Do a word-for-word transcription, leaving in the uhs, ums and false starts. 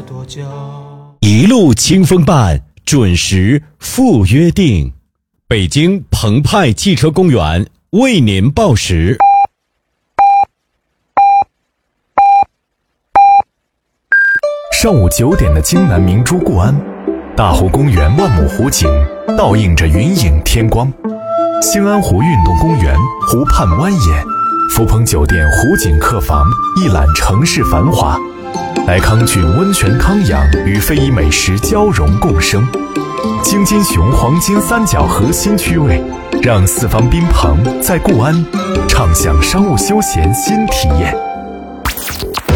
多久？ 一路清风伴，准时赴约定。北京澎湃汽车公园为您报时。 上午九点的京南明珠固安，大湖公园万亩湖景倒映着云影天光。兴安湖运动公园湖畔蜿蜒，福朋酒店湖景客房一览城市繁华。来康郡温泉康养与非遗美食交融共生。京津雄黄金三角核心区位，让四方宾朋在固安畅享商务休闲新体验。